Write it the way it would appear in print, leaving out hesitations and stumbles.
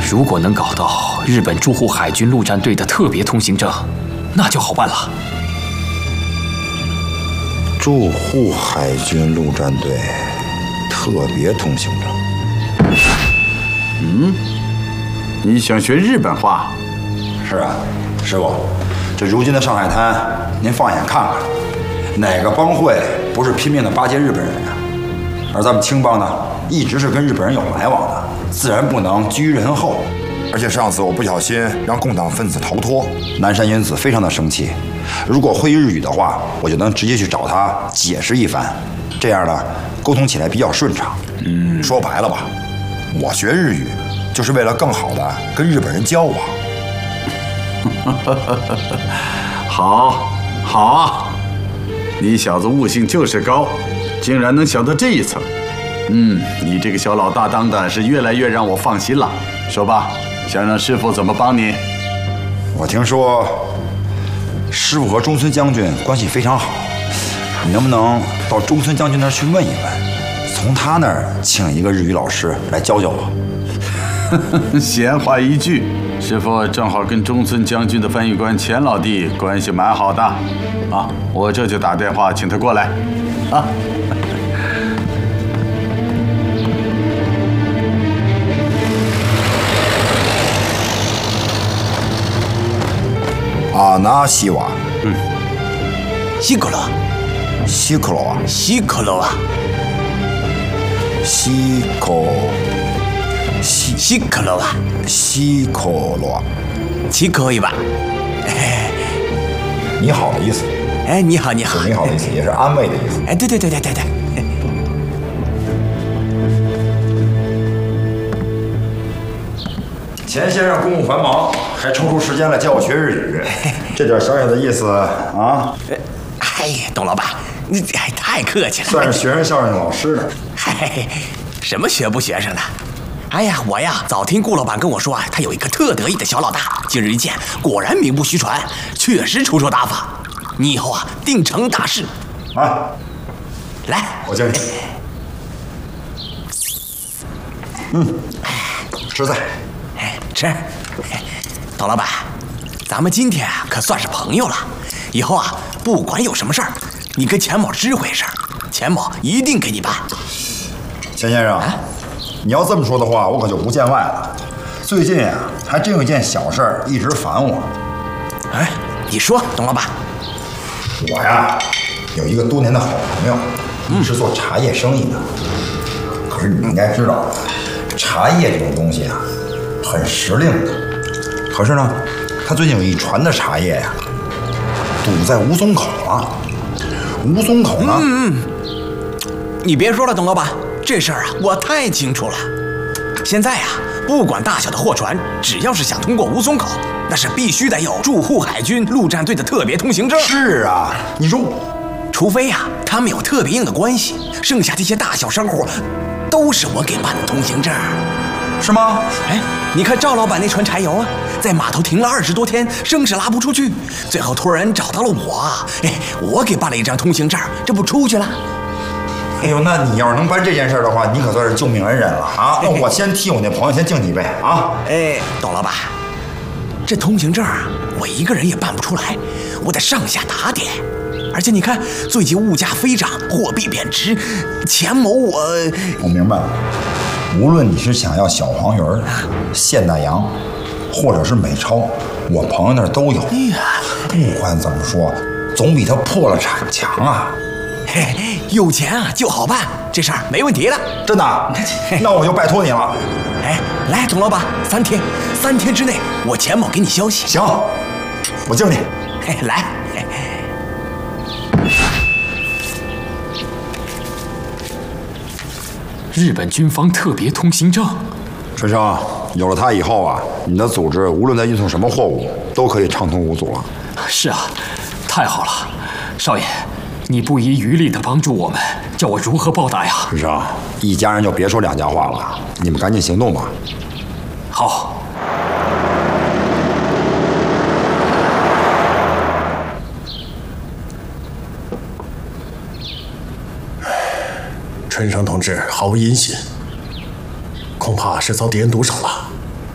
如果能搞到日本驻沪海军陆战队的特别通行证，那就好办了。 驻沪海军陆战队特别通行证。 你想学日本话？ 是啊，师傅，这如今的上海滩，您放眼看看，哪个帮会不是拼命的巴结日本人啊？而咱们青帮呢，一直是跟日本人有来往的，自然不能居于人后。而且上次我不小心让共党分子逃脱，南山英子非常的生气。如果会日语的话，我就能直接去找他解释一番，这样呢，沟通起来比较顺畅。说白了吧，我学日语就是为了更好的跟日本人交往。 好啊，你小子悟性就是高，竟然能想到这一层。你这个小老大当的是越来越让我放心了。说吧，想让师傅怎么帮你？ 我听说师傅和中村将军关系非常好，你能不能到中村将军那儿去问一问，从他那儿请一个日语老师来教教我？ 闲话一句，师傅正好跟中村将军的翻译官钱老弟关系蛮好的，啊，我这就打电话请他过来，啊。 阿纳西瓦， 西可罗， 西克罗啊， 西可罗啊， 西可罗啊， 西可罗， 西可以吧？ 你好的意思。 哎，你好，你好， 你好的意思也是安慰的意思。 哎，对。 钱先生公务繁忙，还抽出时间来教我学日语，这点小小的意思啊， 哎呀，董老板，你太客气了， 算是学生孝顺老师呢。 嗨，什么学不学生的？哎呀，我呀早听顾老板跟我说啊，他有一个特得意的小老大，今日一见，果然名不虚传，确实出手大方。你以后啊定成大事。 啊， 来， 我敬你。吃菜。 吃。董老板，咱们今天啊可算是朋友了。以后啊，不管有什么事儿，你跟钱某知会一声，钱某一定给你办。 钱先生，你要这么说的话，我可就不见外了。最近啊，还真有一件小事儿一直烦我。 哎，你说，董老板。 我呀，有一个多年的好朋友，是做茶叶生意的。可是你应该知道，茶叶这种东西啊，很时令的。可是呢，他最近有一船的茶叶呀，堵在吴淞口了。吴淞口呢？ 你别说了，董老板，这事儿啊，我太清楚了。现在啊，不管大小的货船，只要是想通过吴淞口，那是必须得有驻沪海军陆战队的特别通行证。 是啊，你说， 除非呀，他们有特别硬的关系，剩下这些大小商户，都是我给办的通行证。 是吗？ 哎，你看赵老板那船柴油啊，在码头停了20多天，生是拉不出去，最后托人找到了我，哎，我给办了一张通行证，这不出去了。 哎呦，那你要是能办这件事的话，你可算是救命恩人了啊！那我先替我那朋友先敬你一杯啊！ 哎，董老板，这通行证啊，我一个人也办不出来，我得上下打点。而且你看，最近物价飞涨，货币贬值，钱某我明白了。无论你是想要小黄鱼、现代羊，或者是美钞，我朋友那儿都有。 哎呀， 不管怎么说，总比他破了产强啊！ 嘿，有钱啊就好办，这事儿没问题了。 真的？那我就拜托你了。 哎，来，董老板，3天之内，我钱某给你消息。 行，我敬你。 来。 日本军方特别通行证， 春生，有了它以后啊，你的组织无论在运送什么货物，都可以畅通无阻了。 是啊，太好了，少爷，你不遗余力地帮助我们，叫我如何报答呀？ 春生，一家人就别说两家话了，你们赶紧行动吧。 好。 春生同志毫无音信，恐怕是遭敌人毒手了。